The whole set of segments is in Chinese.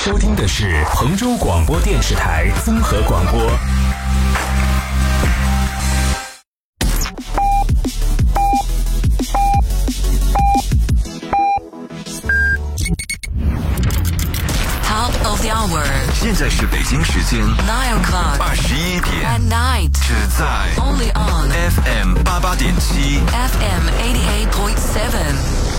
收听的是衡州广播电视台综合广播。 Top of the hour， 现在是北京时间 9 o'clock 21点 at night， 只在 only on FM 88.7 FM 88.7。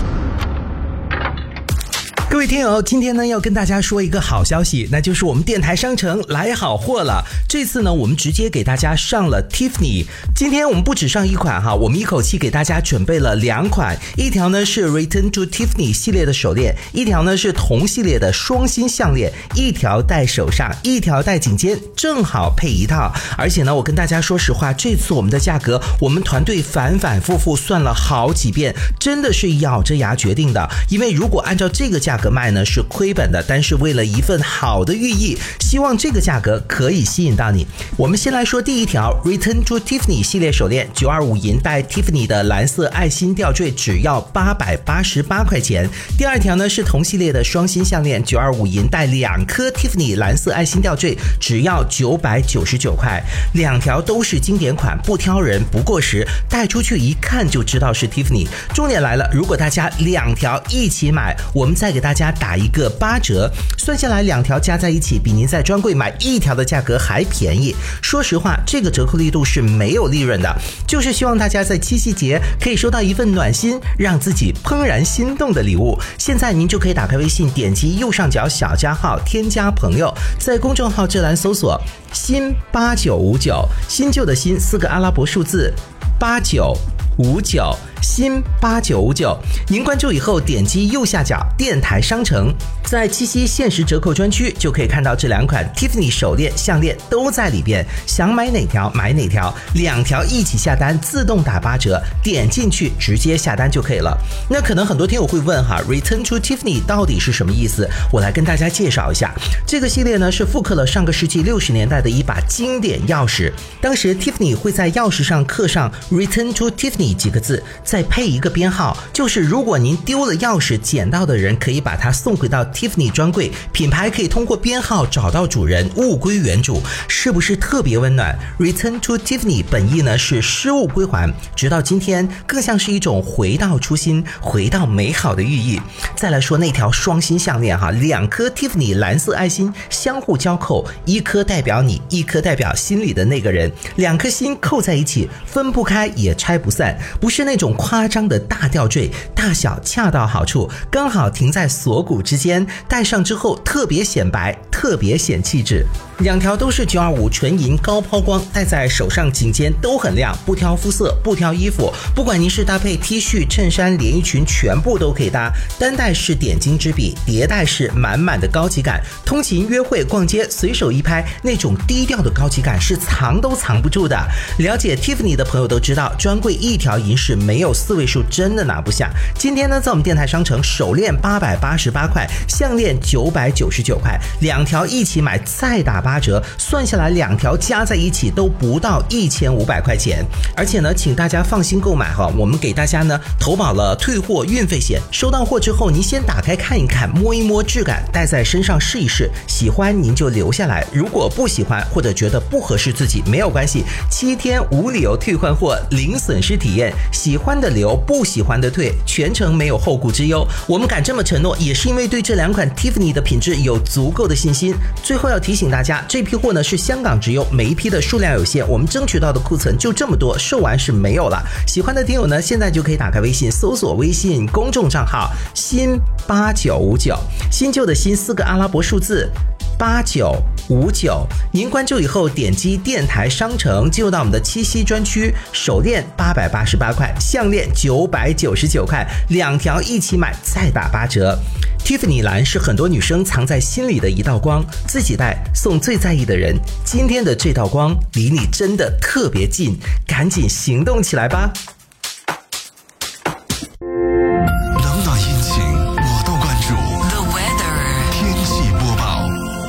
各位听友，今天呢要跟大家说一个好消息，那就是我们电台商城来好货了。这次呢我们直接给大家上了 Tiffany， 今天我们不只上一款哈，我们一口气给大家准备了2款，一条呢是 Return to Tiffany 系列的手链，一条呢是同系列的双心项链，一条戴手上，一条戴颈肩，正好配一套。而且呢我跟大家说实话，这次我们的价格我们团队反反复复算了好几遍，真的是咬着牙决定的，因为如果按照这个价格卖呢是亏本的，但是为了一份好的寓意，希望这个价格可以吸引到你。我们先来说第一条 Return to Tiffany 系列手链，925银带 Tiffany 的蓝色爱心吊坠，只要888块钱。第二条呢是同系列的双心项链，925银带2颗 Tiffany 蓝色爱心吊坠，只要999块。2条都是经典款，不挑人不过时，带出去一看就知道是 Tiffany。重点来了，如果大家2条一起买，我们再给大家打一个8折，算下来2条加在一起比您在专柜买1条的价格还便宜。说实话，这个折扣力度是没有利润的，就是希望大家在七夕节可以收到一份暖心，让自己怦然心动的礼物。现在您就可以打开微信，点击右上角小加号添加朋友，在公众号这栏搜索新8959，新旧的新4个阿拉伯数字8959，新8959，您关注以后点击右下角电台商城，在七夕限时折扣专区就可以看到这2款 Tiffany 手链项链都在里边，想买哪条买哪条，2条一起下单自动打8折，点进去直接下单就可以了。那可能很多听友会问哈 Return to Tiffany 到底是什么意思，我来跟大家介绍一下。这个系列呢是复刻了上个世纪60年代的一把经典钥匙，当时 Tiffany 会在钥匙上刻上 Return to Tiffany 几个字，再配一个编号，就是如果您丢了钥匙，捡到的人可以把它送回到 Tiffany 专柜，品牌可以通过编号找到主人，物归原主，是不是特别温暖？ Return to Tiffany 本意呢是失物归还，直到今天更像是一种回到初心，回到美好的寓意。再来说那条双心项链哈，2颗 Tiffany 蓝色爱心相互交扣，一颗代表你，一颗代表心里的那个人，2颗心扣在一起，分不开也拆不散，不是那种夸张的大吊坠，大小恰到好处，刚好停在锁骨之间，戴上之后特别显白，特别显气质。2条都是925纯银高抛光，戴在手上颈肩都很亮，不挑肤色不挑衣服，不管您是搭配 T 恤衬衫连衣裙全部都可以搭，单戴是点睛之笔，叠戴是满满的高级感，通勤约会逛街随手一拍，那种低调的高级感是藏都藏不住的。了解 Tiffany 的朋友都知道，专柜1条银饰没有4位数真的拿不下。今天呢在我们电台商城，手链888块，项链999块，2条一起买再打8折，算下来2条加在一起都不到1500块钱。而且呢请大家放心购买哈，我们给大家呢投保了退货运费险，收到货之后您先打开看一看，摸一摸质感，戴在身上试一试，喜欢您就留下来，如果不喜欢或者觉得不合适自己没有关系，7天无理由退换货，零损失体验，喜欢的留，不喜欢的退，全程没有后顾之忧。我们敢这么承诺，也是因为对这2款 Tiffany 的品质有足够的信心。最后要提醒大家，这批货呢是香港直邮，每一批的数量有限，我们争取到的库存就这么多，售完是没有了。喜欢的听友呢，现在就可以打开微信，搜索微信公众账号新8959，新旧的新4个阿拉伯数字8959，您关注以后点击电台商城，进入到我们的七夕专区，手链888块，项链999块，2条一起买再打8折。Tiffany 蓝是很多女生藏在心里的一道光，自己戴送最在意的人，今天的这道光离你真的特别近，赶紧行动起来吧。 冷暖阴晴我都关注。 The weather， 天气播报。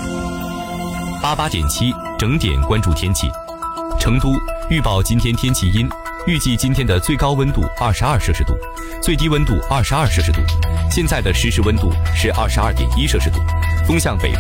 88.7整点关注天气。成都预报今天天气阴，预计今天的最高温度22摄氏度，最低温度22摄氏度。现在的实时温度是22.1摄氏度，风向北